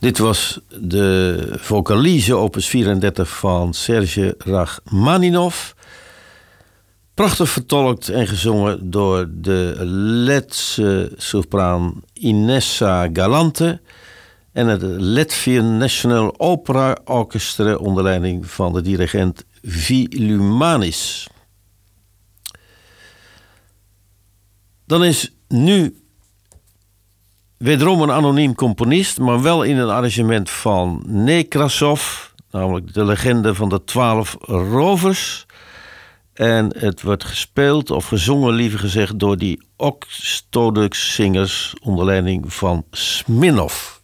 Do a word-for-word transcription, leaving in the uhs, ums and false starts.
Dit was de vocalise opus vierendertig van Serge Rachmaninov. Prachtig vertolkt en gezongen door de Letse sopraan Inessa Galante en het Latvian National Opera Orchestra onder leiding van de dirigent Vilumanis. Dan is nu wederom een anoniem componist, maar wel in een arrangement van Nekrasov, namelijk de legende van de twaalf rovers. En het wordt gespeeld, of gezongen liever gezegd, door die Oxtodox zingers onder leiding van Smirnov.